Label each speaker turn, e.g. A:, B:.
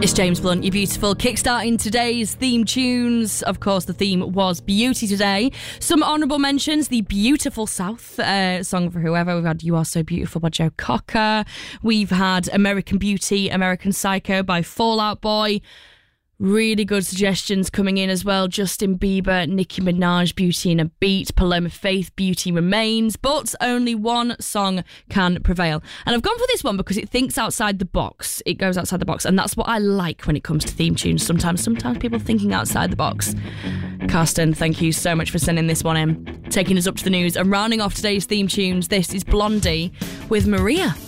A: It's James Blunt, you're beautiful. Kickstarting today's theme tunes. Of course, the theme was beauty today. Some honourable mentions: the Beautiful South, Song for Whoever. We've had You Are So Beautiful by Joe Cocker. We've had American Beauty, American Psycho by Fall Out Boy. Really good suggestions coming in as well. Justin Bieber, Nicki Minaj, Beauty in a Beat, Paloma Faith, Beauty Remains. But only one song can prevail. And I've gone for this one because it thinks outside the box. It goes outside the box. And that's what I like when it comes to theme tunes. Sometimes people thinking outside the box. Karsten, thank you so much for sending this one in. Taking us up to the news and rounding off today's theme tunes, this is Blondie with Maria.